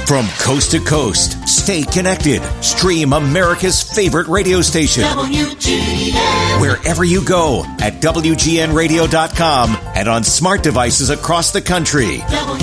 From coast to coast, stay connected. Stream America's favorite radio station. WGN. Wherever you go at WGNradio.com and on smart devices across the country.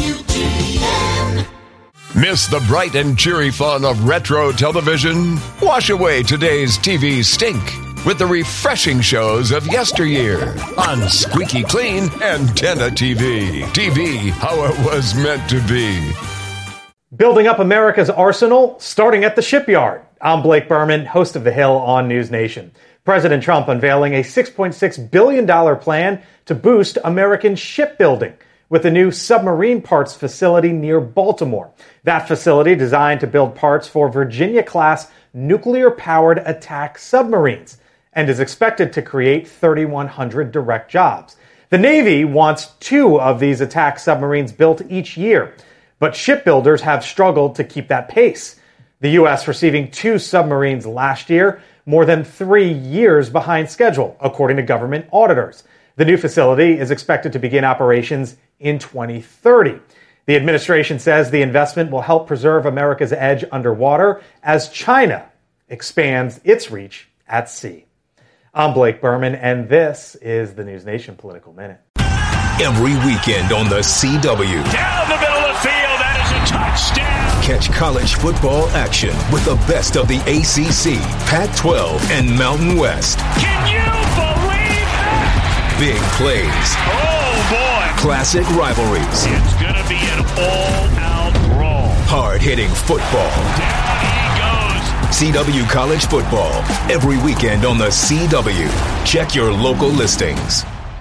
WGN. Miss the bright and cheery fun of retro television? Wash away today's TV stink with the refreshing shows of yesteryear on Squeaky Clean Antenna TV. TV, how it was meant to be. Building up America's arsenal, starting at the shipyard. I'm Blake Berman, host of The Hill on News Nation. President Trump unveiling a $6.6 billion plan to boost American shipbuilding with a new submarine parts facility near Baltimore. That facility, designed to build parts for Virginia-class nuclear-powered attack submarines, and is expected to create 3,100 direct jobs. The Navy wants 2 of these attack submarines built each year, but shipbuilders have struggled to keep that pace. The U.S. receiving 2 submarines last year, more than 3 years behind schedule, according to government auditors. The new facility is expected to begin operations in 2030. The administration says the investment will help preserve America's edge underwater as China expands its reach at sea. I'm Blake Berman, and this is the News Nation Political Minute. Every weekend on the CW. Down the middle of the field, that is a touchdown. Catch college football action with the best of the ACC, Pac-12, and Mountain West. Can you believe that? Big plays. Oh, boy. Classic rivalries. It's going to be an all-out brawl. Hard-hitting football. Down he goes. CW College Football. Every weekend on the CW. Check your local listings.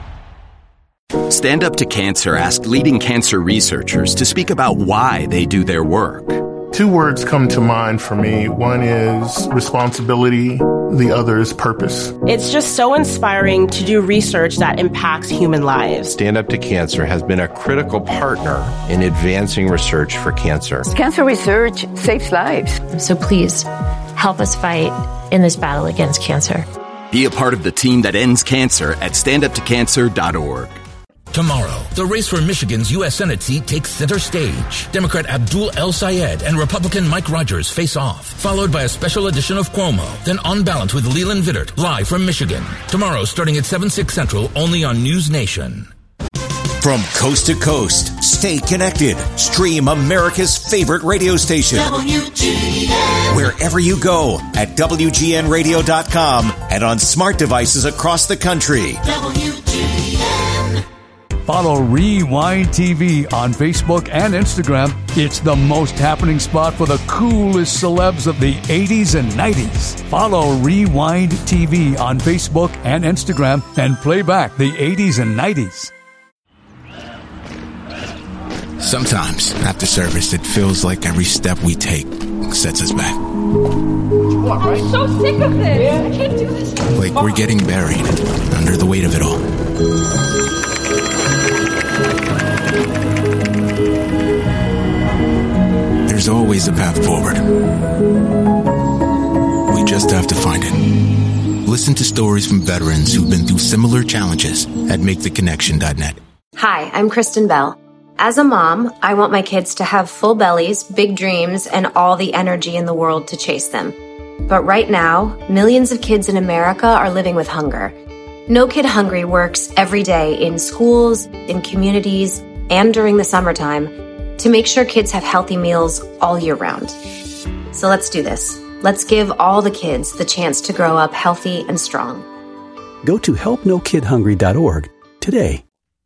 Stand Up to Cancer asked leading cancer researchers to speak about why they do their work. 2 words come to mind for me. One is responsibility. The other is purpose. It's just so inspiring to do research that impacts human lives. Stand Up to Cancer has been a critical partner in advancing research for cancer. Cancer research saves lives. So please help us fight in this battle against cancer. Be a part of the team that ends cancer at standuptocancer.org. Tomorrow, the race for Michigan's U.S. Senate seat takes center stage. Democrat Abdul El-Sayed and Republican Mike Rogers face off, followed by a special edition of Cuomo, then On Balance with Leland Vittert, live from Michigan. Tomorrow, starting at 7/6 Central, only on News Nation. From coast to coast, stay connected. Stream America's favorite radio station. WGN. Wherever you go at WGNradio.com and on smart devices across the country. WGN. Follow Rewind TV on Facebook and Instagram. It's the most happening spot for the coolest celebs of the 80s and 90s. Follow Rewind TV on Facebook and Instagram and play back the 80s and 90s. Sometimes, after service, it feels like every step we take sets us back. I'm so sick of this. I can't do this. Like we're getting buried under the weight of it all. There's always a path forward. We just have to find it. Listen to stories from veterans who've been through similar challenges at MakeTheConnection.net. Hi, I'm Kristen Bell. As a mom, I want my kids to have full bellies, big dreams, and all the energy in the world to chase them. But right now, millions of kids in America are living with hunger. No Kid Hungry works every day in schools, in communities, and during the summertime to make sure kids have healthy meals all year round. So let's do this. Let's give all the kids the chance to grow up healthy and strong. Go to helpnokidhungry.org today.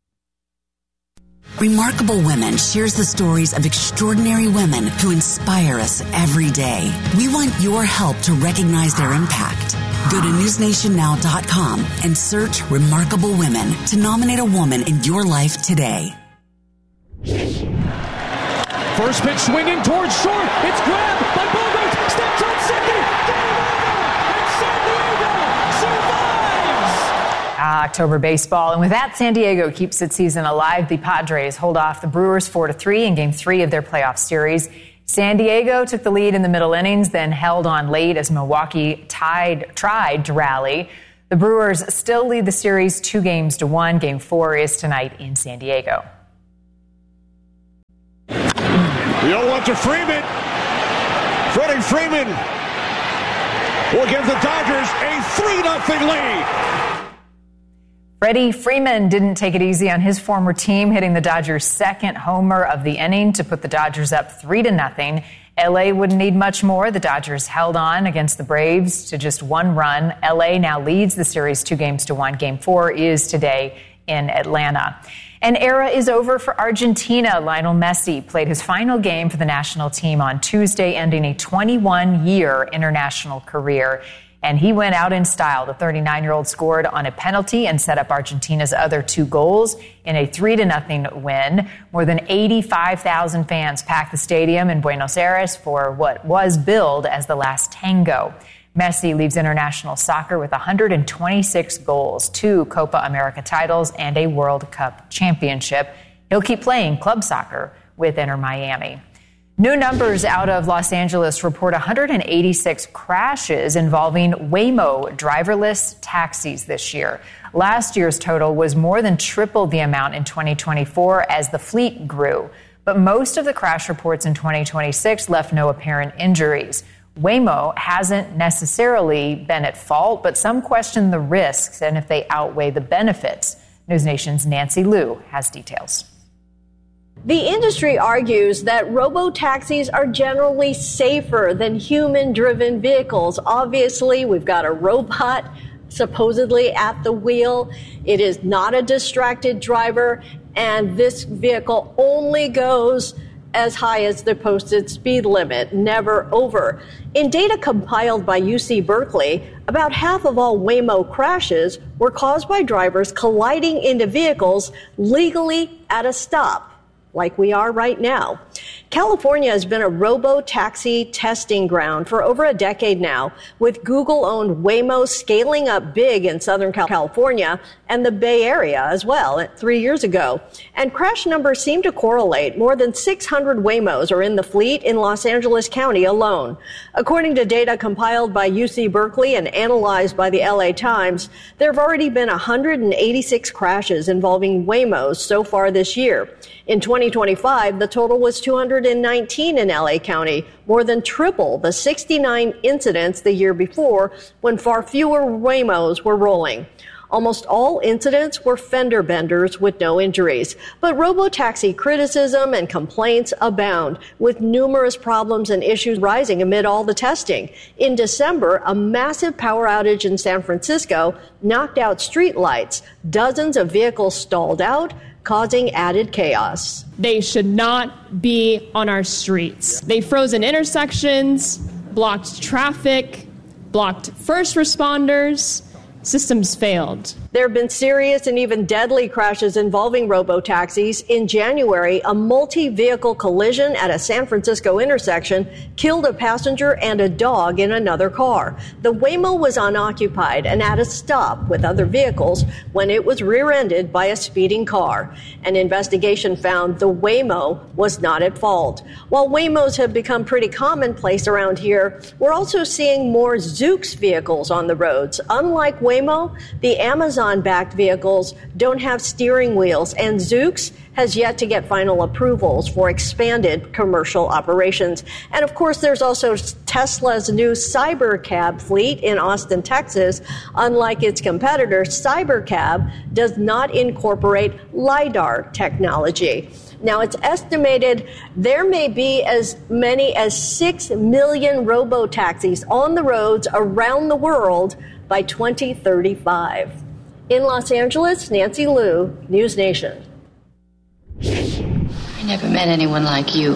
Remarkable Women shares the stories of extraordinary women who inspire us every day. We want your help to recognize their impact. Go to newsnationnow.com and search Remarkable Women to nominate a woman in your life today. First pitch swinging towards short. It's grabbed by Bogaerts. Steps on second. Game over. And San Diego survives. October baseball. And with that, San Diego keeps its season alive. The Padres hold off the Brewers 4-3 in Game 3 of their playoff series. San Diego took the lead in the middle innings, then held on late as Milwaukee tried to rally. The Brewers still lead the series 2-1. Game 4 is tonight in San Diego. The 0-1 to Freeman. Freddie Freeman will give the Dodgers a 3-0 lead. Freddie Freeman didn't take it easy on his former team, hitting the Dodgers' second homer of the inning to put the Dodgers up 3-0. LA wouldn't need much more. The Dodgers held on against the Braves to just 1 run. LA now leads the series 2-1. Game 4 is today in Atlanta. An era is over for Argentina. Lionel Messi played his final game for the national team on Tuesday, ending a 21-year international career. And he went out in style. The 39-year-old scored on a penalty and set up Argentina's other 2 goals in a 3-0 win. More than 85,000 fans packed the stadium in Buenos Aires for what was billed as the last tango. Messi leaves international soccer with 126 goals, 2 Copa America titles, and a World Cup championship. He'll keep playing club soccer with Inter Miami. New numbers out of Los Angeles report 186 crashes involving Waymo driverless taxis this year. Last year's total was more than triple the amount in 2024 as the fleet grew. But most of the crash reports in 2026 left no apparent injuries. Waymo hasn't necessarily been at fault, but some question the risks and if they outweigh the benefits. News Nation's Nancy Liu has details. The industry argues that robo-taxis are generally safer than human-driven vehicles. Obviously, we've got a robot supposedly at the wheel. It is not a distracted driver, and this vehicle only goes as high as the posted speed limit, never over. In data compiled by UC Berkeley, about half of all Waymo crashes were caused by drivers colliding into vehicles legally at a stop, like we are right now. California has been a robo-taxi testing ground for over a decade now, with Google-owned Waymo scaling up big in Southern California and the Bay Area as well 3 years ago. And crash numbers seem to correlate. More than 600 Waymos are in the fleet in Los Angeles County alone. According to data compiled by UC Berkeley and analyzed by the LA Times, there have already been 186 crashes involving Waymos so far this year. In 2025, the total was 219 in LA County, more than triple the 69 incidents the year before when far fewer Waymos were rolling. Almost all incidents were fender benders with no injuries. But robo-taxi criticism and complaints abound, with numerous problems and issues rising amid all the testing. In December, a massive power outage in San Francisco knocked out street lights. Dozens of vehicles stalled out, causing added chaos. They should not be on our streets. They froze in intersections, blocked traffic, blocked first responders. Systems failed. There have been serious and even deadly crashes involving robo-taxis. In January, a multi-vehicle collision at a San Francisco intersection killed a passenger and a dog in another car. The Waymo was unoccupied and at a stop with other vehicles when it was rear-ended by a speeding car. An investigation found the Waymo was not at fault. While Waymos have become pretty commonplace around here, we're also seeing more Zoox vehicles on the roads. Unlike Waymo, the Amazon-backed vehicles don't have steering wheels, and Zoox has yet to get final approvals for expanded commercial operations. And of course, there's also Tesla's new Cybercab fleet in Austin, Texas. Unlike its competitor, Cybercab does not incorporate LiDAR technology. Now, it's estimated there may be as many as 6 million robo-taxis on the roads around the world by 2035. In Los Angeles, Nancy Liu, News Nation. I never met anyone like you.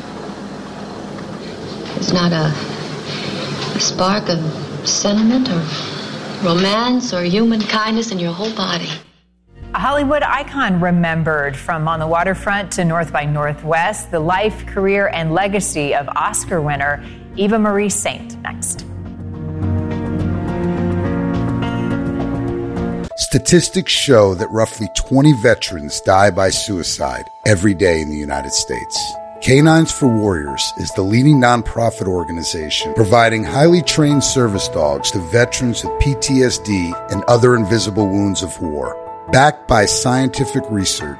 There's not a spark of sentiment or romance or human kindness in your whole body. A Hollywood icon remembered. From On the Waterfront to North by Northwest, the life, career, and legacy of Oscar winner Eva Marie Saint. Next. Statistics show that roughly 20 veterans die by suicide every day in the United States. Canines for Warriors is the leading nonprofit organization providing highly trained service dogs to veterans with PTSD and other invisible wounds of war. Backed by scientific research,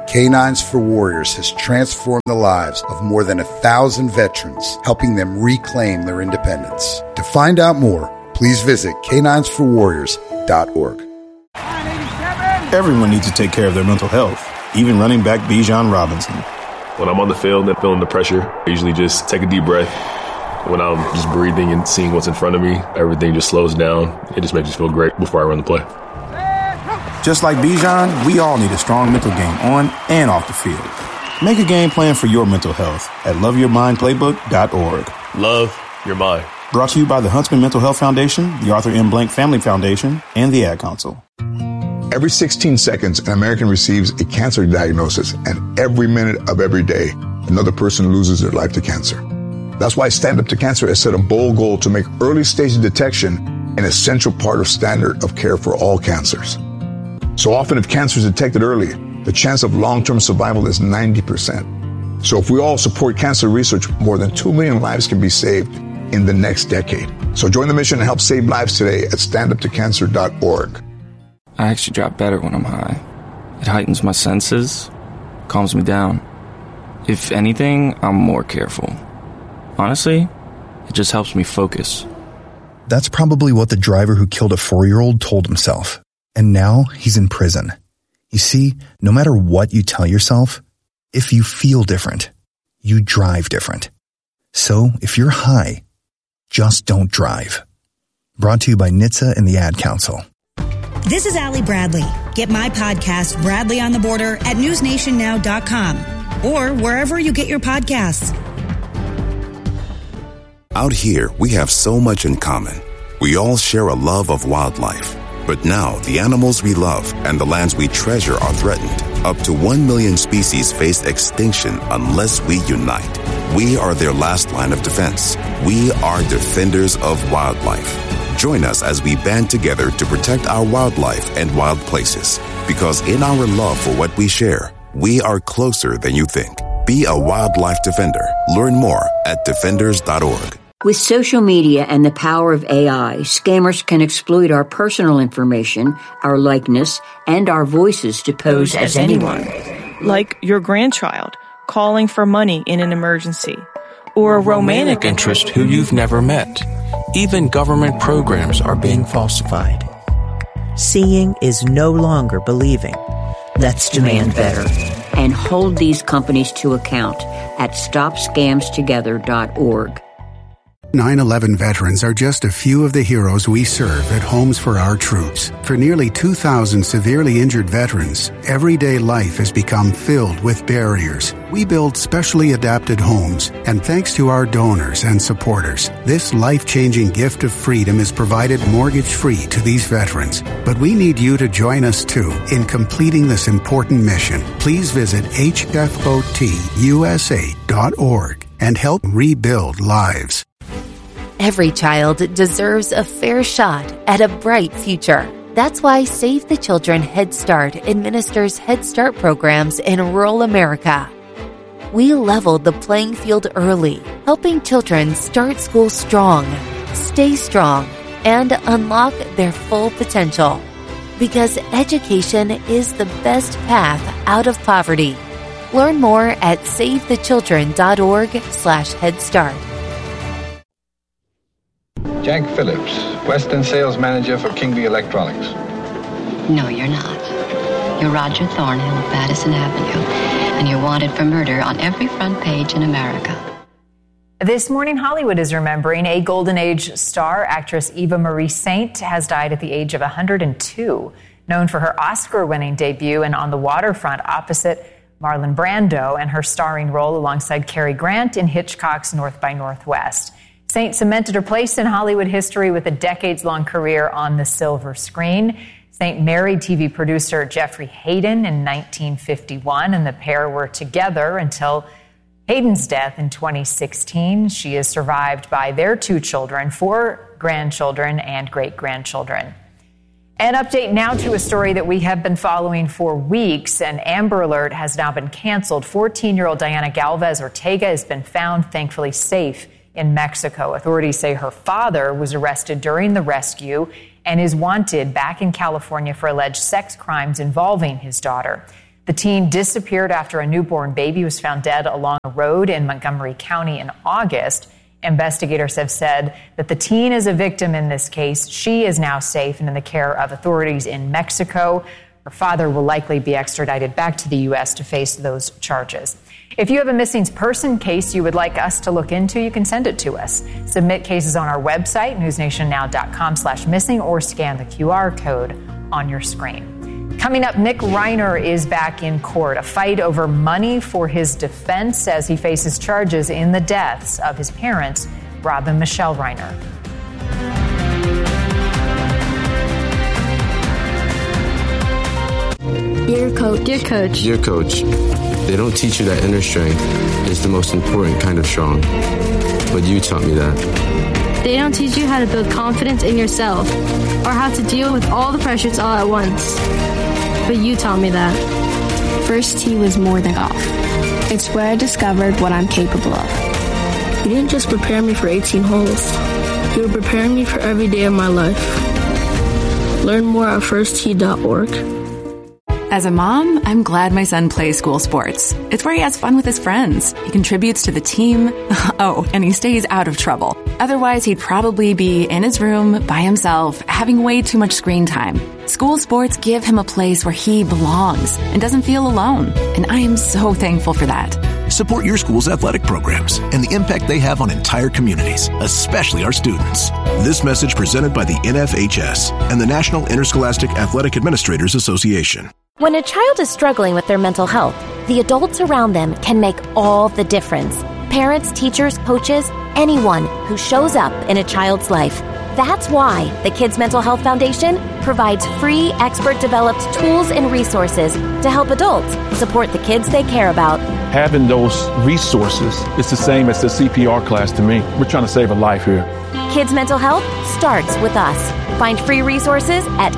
Canines for Warriors has transformed the lives of more than 1,000 veterans, helping them reclaim their independence. To find out more, please visit caninesforwarriors.org. Everyone needs to take care of their mental health, even running back Bijan Robinson. When I'm on the field and feeling the pressure, I usually just take a deep breath. When I'm just breathing and seeing what's in front of me, everything just slows down. It just makes me feel great before I run the play. Just like Bijan, we all need a strong mental game on and off the field. Make a game plan for your mental health at loveyourmindplaybook.org. Love your mind. Brought to you by the Huntsman Mental Health Foundation, the Arthur M. Blank Family Foundation, and the Ad Council. Every 16 seconds, an American receives a cancer diagnosis, and every minute of every day, another person loses their life to cancer. That's why Stand Up to Cancer has set a bold goal to make early stage detection an essential part of standard of care for all cancers. So often, if cancer is detected early, the chance of long-term survival is 90%. So if we all support cancer research, more than 2 million lives can be saved in the next decade. So join the mission and help save lives today at standuptocancer.org. I actually drop better when I'm high. It heightens my senses, calms me down. If anything, I'm more careful. Honestly, it just helps me focus. That's probably what the driver who killed a 4-year-old told himself. And now he's in prison. You see, no matter what you tell yourself, if you feel different, you drive different. So if you're high, just don't drive. Brought to you by NHTSA and the Ad Council. This is Allie Bradley. Get my podcast, Bradley on the Border, at newsnationnow.com or wherever you get your podcasts. Out here, we have so much in common. We all share a love of wildlife. But now, the animals we love and the lands we treasure are threatened. Up to 1 million species face extinction unless we unite. We are their last line of defense. We are defenders of wildlife. Join us as we band together to protect our wildlife and wild places. Because in our love for what we share, we are closer than you think. Be a wildlife defender. Learn more at defenders.org. With social media and the power of AI, scammers can exploit our personal information, our likeness, and our voices to pose as anyone. Like your grandchild calling for money in an emergency, or a romantic interest who you've never met. Even government programs are being falsified. Seeing is no longer believing. Let's demand better. And hold these companies to account at StopScamsTogether.org. 9/11 veterans are just a few of the heroes we serve at Homes for Our Troops. For nearly 2,000 severely injured veterans, everyday life has become filled with barriers. We build specially adapted homes, and thanks to our donors and supporters, this life-changing gift of freedom is provided mortgage-free to these veterans. But we need you to join us, too, in completing this important mission. Please visit hfotusa.org and help rebuild lives. Every child deserves a fair shot at a bright future. That's why Save the Children Head Start administers Head Start programs in rural America. We leveled the playing field early, helping children start school strong, stay strong, and unlock their full potential. Because education is the best path out of poverty. Learn more at SaveTheChildren.org/Head Start. Jack Phillips, Western Sales Manager for Kingley Electronics. No, you're not. You're Roger Thornhill of Madison Avenue, and you're wanted for murder on every front page in America. This morning, Hollywood is remembering a Golden Age star. Actress Eva Marie Saint has died at the age of 102. Known for her Oscar-winning debut in On the Waterfront opposite Marlon Brando and her starring role alongside Cary Grant in Hitchcock's North by Northwest. Saint cemented her place in Hollywood history with a decades-long career on the silver screen. Saint married TV producer Jeffrey Hayden in 1951, and the pair were together until Hayden's death in 2016. She is survived by their 2 children, 4 grandchildren, and great-grandchildren. An update now to a story that we have been following for weeks. An Amber Alert has now been canceled. 14-year-old Diana Galvez Ortega has been found, thankfully, safe in Mexico. Authorities say her father was arrested during the rescue and is wanted back in California for alleged sex crimes involving his daughter. The teen disappeared after a newborn baby was found dead along a road in Montgomery County in August. Investigators have said that the teen is a victim in this case. She is now safe and in the care of authorities in Mexico. Her father will likely be extradited back to the U.S. to face those charges. If you have a missing person case you would like us to look into, you can send it to us. Submit cases on our website, newsnationnow.com/missing, or scan the QR code on your screen. Coming up, Nick Reiner is back in court. A fight over money for his defense as he faces charges in the deaths of his parents, Rob and Michelle Reiner. Dear coach. Dear coach. Dear coach, they don't teach you that inner strength is the most important kind of strong. But you taught me that. They don't teach you how to build confidence in yourself or how to deal with all the pressures all at once. But you taught me that. First tee was more than golf. It's where I discovered what I'm capable of. You didn't just prepare me for 18 holes. You were preparing me for every day of my life. Learn more at firsttee.org. As a mom, I'm glad my son plays school sports. It's where he has fun with his friends. He contributes to the team. Oh, and he stays out of trouble. Otherwise, he'd probably be in his room by himself, having way too much screen time. School sports give him a place where he belongs and doesn't feel alone. And I am so thankful for that. Support your school's athletic programs and the impact they have on entire communities, especially our students. This message presented by the NFHS and the National Interscholastic Athletic Administrators Association. When a child is struggling with their mental health, the adults around them can make all the difference. Parents, teachers, coaches, anyone who shows up in a child's life. That's why the Kids Mental Health Foundation provides free, expert-developed tools and resources to help adults support the kids they care about. Having those resources is the same as the CPR class to me. We're trying to save a life here. Kids Mental Health starts with us. Find free resources at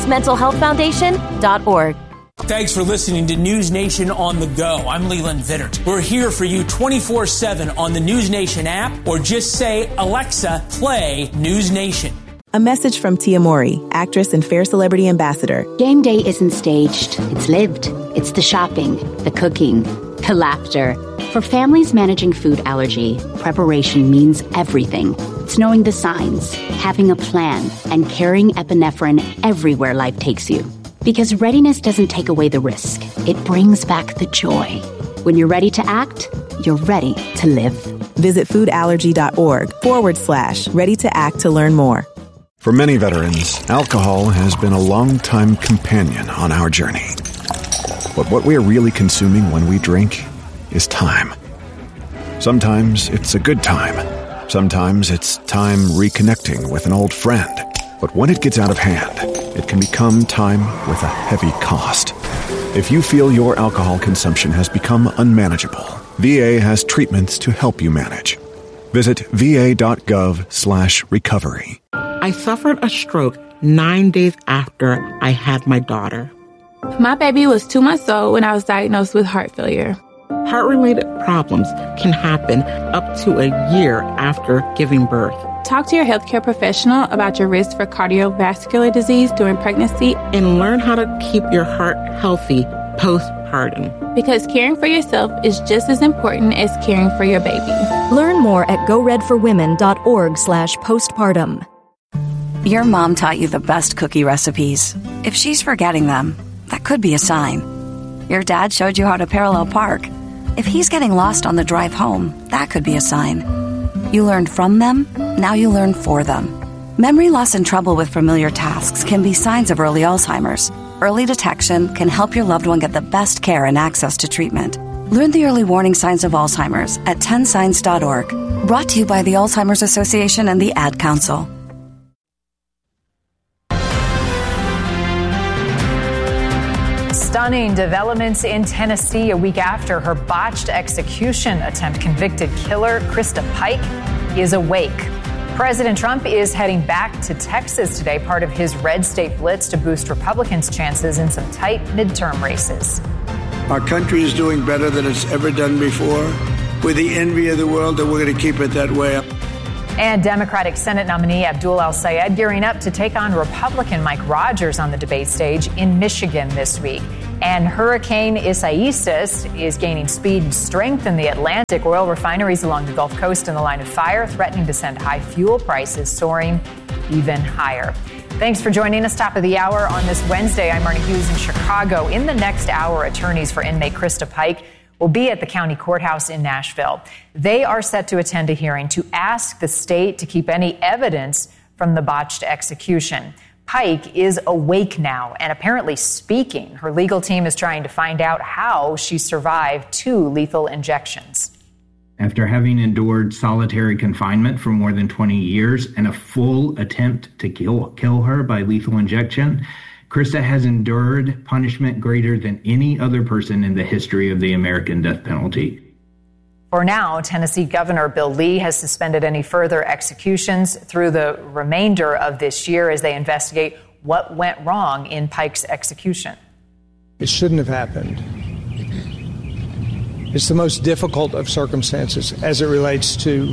kidsmentalhealthfoundation.org. Thanks for listening to News Nation on the Go. I'm Leland Vittert. We're here for you 24/7 on the News Nation app, or just say, Alexa, play News Nation. A message from Tia Mowry, actress and Fair Celebrity Ambassador. Game day isn't staged. It's lived. It's the shopping, the cooking, the laughter. For families managing food allergy, preparation means everything. It's knowing the signs, having a plan, and carrying epinephrine everywhere life takes you. Because readiness doesn't take away the risk. It brings back the joy. When you're ready to act, you're ready to live. Visit foodallergy.org/ready to act to learn more. For many veterans, alcohol has been a long-time companion on our journey. But what we are really consuming when we drink is time. Sometimes it's a good time. Sometimes it's time reconnecting with an old friend. But when it gets out of hand, it can become time with a heavy cost. If you feel your alcohol consumption has become unmanageable, VA has treatments to help you manage. Visit va.gov/recovery. I suffered a stroke 9 days after I had my daughter. My baby was 2 months old when I was diagnosed with heart failure. Heart-related problems can happen up to a year after giving birth. Talk to your healthcare professional about your risk for cardiovascular disease during pregnancy and learn how to keep your heart healthy postpartum. Because caring for yourself is just as important as caring for your baby. Learn more at goredforwomen.org/postpartum. Your mom taught you the best cookie recipes. If she's forgetting them, that could be a sign. Your dad showed you how to parallel park. If he's getting lost on the drive home, that could be a sign. You learned from them, now you learn for them. Memory loss and trouble with familiar tasks can be signs of early Alzheimer's. Early detection can help your loved one get the best care and access to treatment. Learn the early warning signs of Alzheimer's at 10signs.org. Brought to you by the Alzheimer's Association and the Ad Council. Stunning developments in Tennessee a week after her botched execution attempt. Convicted killer Krista Pike is awake. President Trump is heading back to Texas today, part of his red state blitz to boost Republicans' chances in some tight midterm races. Our country is doing better than it's ever done before. We're the envy of the world, and we're going to keep it that way. And Democratic Senate nominee Abdul El-Sayed gearing up to take on Republican Mike Rogers on the debate stage in Michigan this week. And Hurricane Isaias is gaining speed and strength in the Atlantic. Oil refineries along the Gulf Coast in the line of fire, threatening to send high fuel prices soaring even higher. Thanks for joining us. Top of the hour on this Wednesday. I'm Marnie Hughes in Chicago. In the next hour, attorneys for inmate Krista Pike will be at the county courthouse in Nashville. They are set to attend a hearing to ask the state to keep any evidence from the botched execution. Pike is awake now and apparently speaking. Her legal team is trying to find out how she survived 2 lethal injections. After having endured solitary confinement for more than 20 years and a full attempt to kill her by lethal injection, Krista has endured punishment greater than any other person in the history of the American death penalty. For now, Tennessee Governor Bill Lee has suspended any further executions through the remainder of this year as they investigate what went wrong in Pike's execution. It shouldn't have happened. It's the most difficult of circumstances as it relates to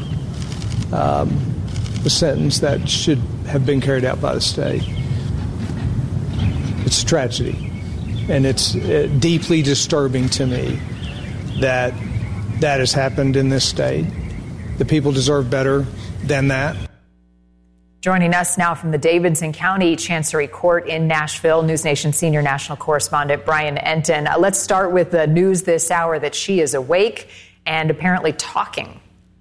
the sentence that should have been carried out by the state. It's a tragedy, and it's deeply disturbing to me that has happened in this state. The people deserve better than that. Joining us now from the Davidson County Chancery Court in Nashville, News Nation senior national correspondent Brian Enton. Let's start with the news this hour that she is awake and apparently talking.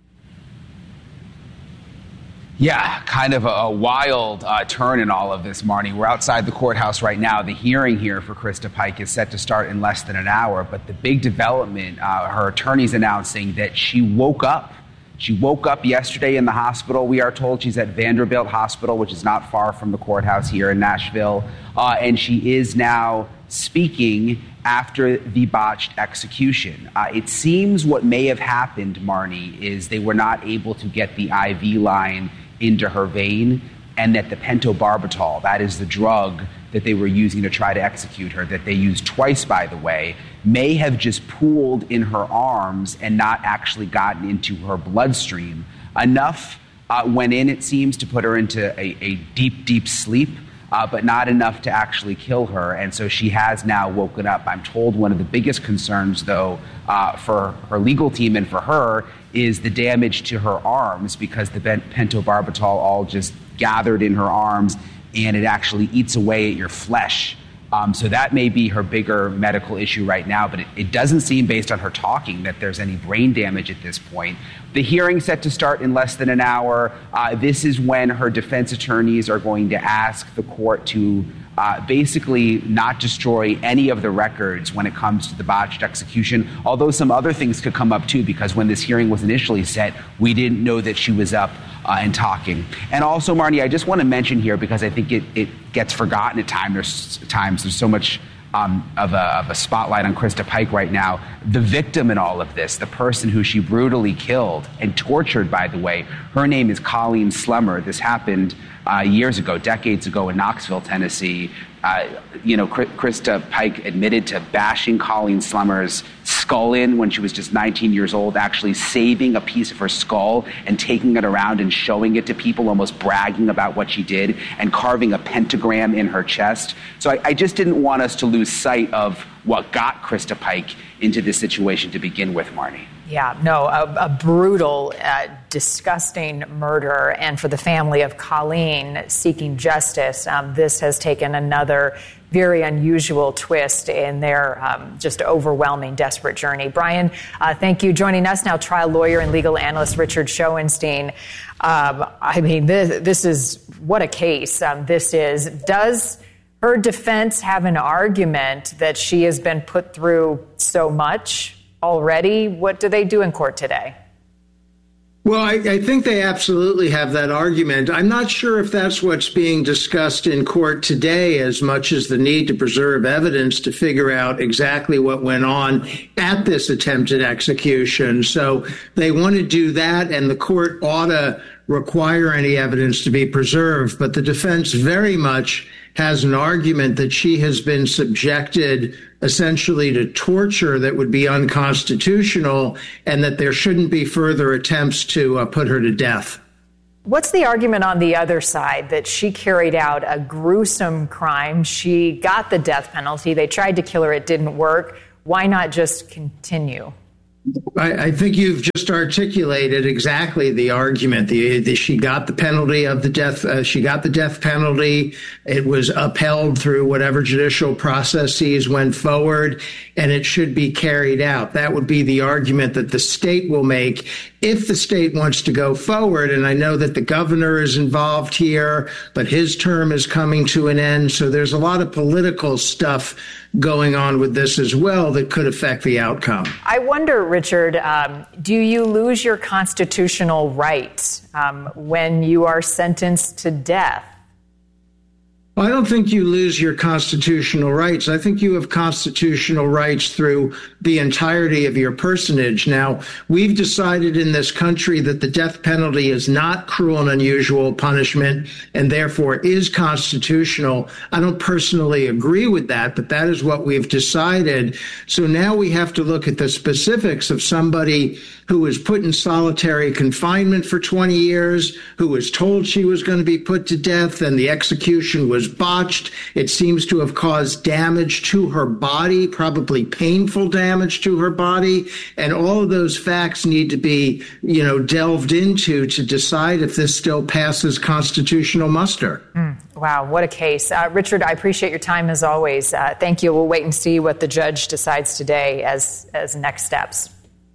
Yeah, kind of a wild turn in all of this, Marnie. We're outside the courthouse right now. The hearing here for Krista Pike is set to start in less than an hour. But the big development, her attorney's announcing that she woke up. She woke up yesterday in the hospital. We are told she's at Vanderbilt Hospital, which is not far from the courthouse here in Nashville. And she is now speaking after the botched execution. It seems what may have happened, Marnie, is they were not able to get the IV line into her vein, and that the pentobarbital, that is the drug that they were using to try to execute her, that they used twice, by the way, may have just pooled in her arms and not actually gotten into her bloodstream. Enough went in, it seems, to put her into a deep, deep sleep, but not enough to actually kill her. And so she has now woken up. I'm told one of the biggest concerns, though, for her legal team and for her is the damage to her arms, because the pentobarbital all just gathered in her arms and it actually eats away at your flesh. So that may be her bigger medical issue right now, but it doesn't seem, based on her talking, that there's any brain damage at this point. The hearing's set to start in less than an hour. This is when her defense attorneys are going to ask the court to basically not destroy any of the records when it comes to the botched execution, although some other things could come up too, because when this hearing was initially set, we didn't know that she was up and talking. And also, Marnie, I just want to mention here, because I think it gets forgotten at times. There's so much of a spotlight on Krista Pike right now. The victim in all of this, the person who she brutally killed and tortured, by the way, her name is Colleen Slummer. This happened years ago, decades ago, in Knoxville, Tennessee. Krista Pike admitted to bashing Colleen Slummer's skull in when she was just 19 years old, actually saving a piece of her skull and taking it around and showing it to people, almost bragging about what she did, and carving a pentagram in her chest. So I just didn't want us to lose sight of what got Krista Pike into this situation to begin with, Marnie. Yeah, no, a brutal, disgusting murder. And for the family of Colleen seeking justice, this has taken another very unusual twist in their just overwhelming, desperate journey. Brian, thank you. Joining us now, trial lawyer and legal analyst Richard Schoenstein. This is, what a case this is. Does her defense have an argument that she has been put through so much already? What do they do in court today? Well, I think they absolutely have that argument. I'm not sure if that's what's being discussed in court today as much as the need to preserve evidence to figure out exactly what went on at this attempted execution. So they want to do that, and the court ought to require any evidence to be preserved. But the defense very much has an argument that she has been subjected essentially to torture that would be unconstitutional, and that there shouldn't be further attempts to put her to death. What's the argument on the other side that she carried out a gruesome crime? She got the death penalty. They tried to kill her. It didn't work. Why not just continue? I think you've just articulated exactly the argument. She got the penalty of the death. She got the death penalty. It was upheld through whatever judicial processes went forward, and it should be carried out. That would be the argument that the state will make if the state wants to go forward. And I know that the governor is involved here, but his term is coming to an end. So there's a lot of political stuff going on with this as well that could affect the outcome. I wonder, Richard, do you lose your constitutional rights when you are sentenced to death? I don't think you lose your constitutional rights. I think you have constitutional rights through the entirety of your personage. Now, we've decided in this country that the death penalty is not cruel and unusual punishment and therefore is constitutional. I don't personally agree with that, but that is what we've decided. So now we have to look at the specifics of somebody who was put in solitary confinement for 20 years, who was told she was going to be put to death, and the execution was botched. It seems to have caused damage to her body, probably painful damage to her body. And all of those facts need to be, delved into to decide if this still passes constitutional muster. Wow, what a case. Richard, I appreciate your time as always. Thank you. We'll wait and see what the judge decides today as next steps.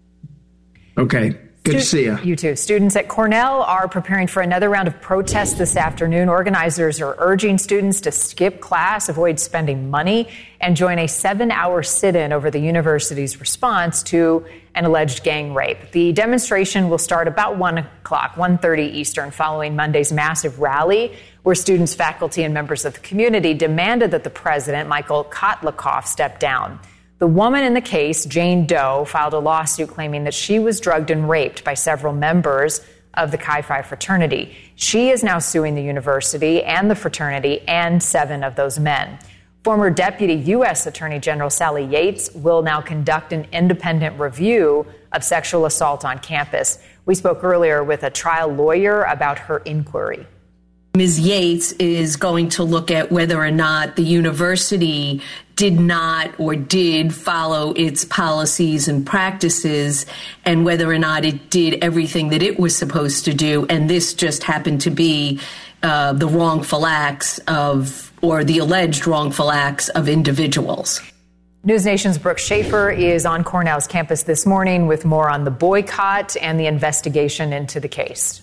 Okay. Good to see you. You too. Students at Cornell are preparing for another round of protests this afternoon. Organizers are urging students to skip class, avoid spending money, and join a 7-hour sit-in over the university's response to an alleged gang rape. The demonstration will start about 1:30 Eastern, following Monday's massive rally, where students, faculty, and members of the community demanded that the president, Michael Kotlakoff, step down. The woman in the case, Jane Doe, filed a lawsuit claiming that she was drugged and raped by several members of the Chi Phi fraternity. She is now suing the university and the fraternity and 7 of those men. Former Deputy U.S. Attorney General Sally Yates will now conduct an independent review of sexual assault on campus. We spoke earlier with a trial lawyer about her inquiry. Ms. Yates is going to look at whether or not the university did not or did follow its policies and practices, and whether or not it did everything that it was supposed to do. And this just happened to be the wrongful acts or the alleged wrongful acts of individuals. News Nation's Brooke Schaefer is on Cornell's campus this morning with more on the boycott and the investigation into the case.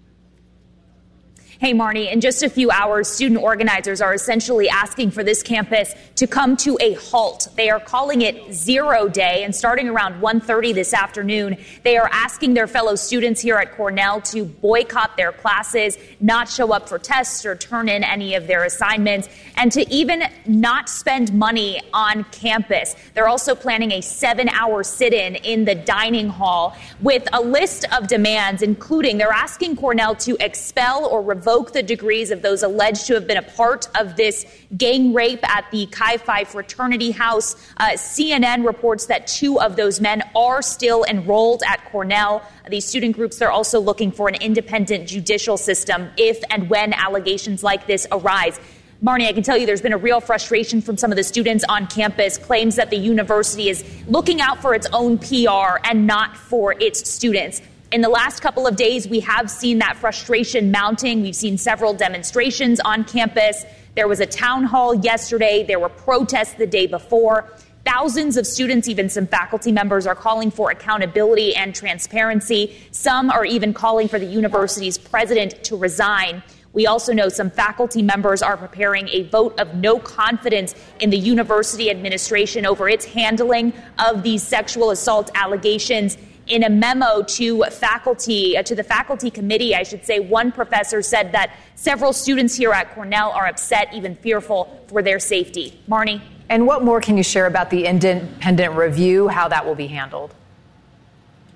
Hey, Marnie, in just a few hours, student organizers are essentially asking for this campus to come to a halt. They are calling it Zero Day, and starting around 1:30 this afternoon, they are asking their fellow students here at Cornell to boycott their classes, not show up for tests or turn in any of their assignments, and to even not spend money on campus. They're also planning a 7-hour sit-in in the dining hall with a list of demands, including they're asking Cornell to expel or revoke the degrees of those alleged to have been a part of this gang rape at the Chi Phi fraternity house. CNN reports that 2 of those men are still enrolled at Cornell. These student groups, they're also looking for an independent judicial system if and when allegations like this arise. Marnie, I can tell you there's been a real frustration from some of the students on campus, claims that the university is looking out for its own PR and not for its students. In the last couple of days, we have seen that frustration mounting. We've seen several demonstrations on campus. There was a town hall yesterday. There were protests the day before. Thousands of students, even some faculty members, are calling for accountability and transparency. Some are even calling for the university's president to resign. We also know some faculty members are preparing a vote of no confidence in the university administration over its handling of these sexual assault allegations. In a memo to the faculty committee, I should say, one professor said that several students here at Cornell are upset, even fearful for their safety. Marnie? And what more can you share about the independent review, how that will be handled?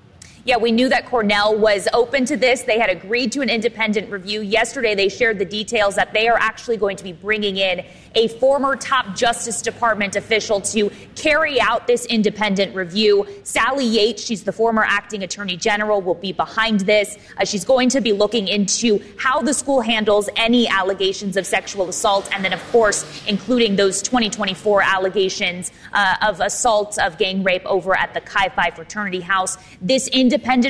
Yeah, we knew that Cornell was open to this. They had agreed to an independent review. Yesterday, they shared the details that they are actually going to be bringing in a former top Justice Department official to carry out this independent review. Sally Yates, she's the former acting attorney general, will be behind this. She's going to be looking into how the school handles any allegations of sexual assault, and then, of course, including those 2024 allegations of assault, of gang rape over at the Chi Phi fraternity house. This independent